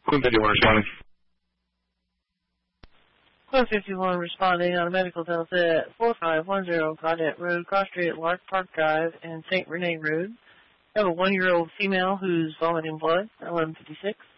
Queen 51 responding. Queen 51 responding on a medical delta at 4510 Gaudette Road, Cross Street, Lark Park Drive, and St. Rene Road. I have a 1-year-old female who's vomiting blood at 11:56.